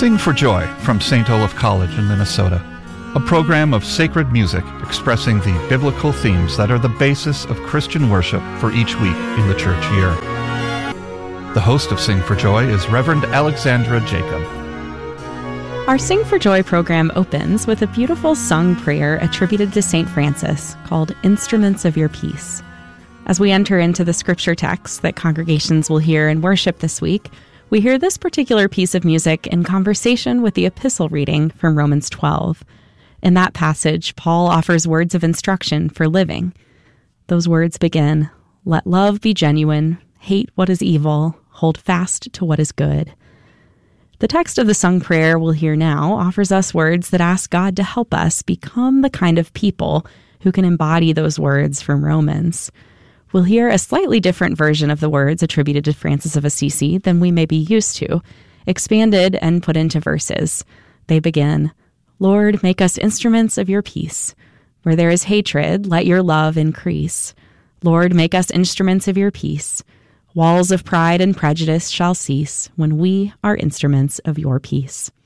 Sing for Joy from St. Olaf College in Minnesota, a program of sacred music expressing the biblical themes that are the basis of Christian worship for each week in the church year. The host of Sing for Joy is Reverend Alexandra Jacob. Our Sing for Joy program opens with a beautiful sung prayer attributed to St. Francis called Instruments of Your Peace. As we enter into the scripture text that congregations will hear in worship this week, we hear this particular piece of music in conversation with the epistle reading from Romans 12. In that passage, Paul offers words of instruction for living. Those words begin, "Let love be genuine, hate what is evil, hold fast to what is good." The text of the sung prayer we'll hear now offers us words that ask God to help us become the kind of people who can embody those words from Romans. We'll hear a slightly different version of the words attributed to Francis of Assisi than we may be used to, expanded and put into verses. They begin, "Lord, make us instruments of your peace. Where there is hatred, let your love increase. Lord, make us instruments of your peace. Walls of pride and prejudice shall cease when we are instruments of your peace."